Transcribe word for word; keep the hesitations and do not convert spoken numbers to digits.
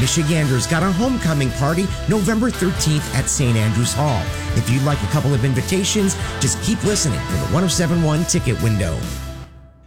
Michiganders got a homecoming party November thirteenth at Saint Andrews Hall. If you'd like a couple of invitations, just keep listening for the one oh seven point one ticket window.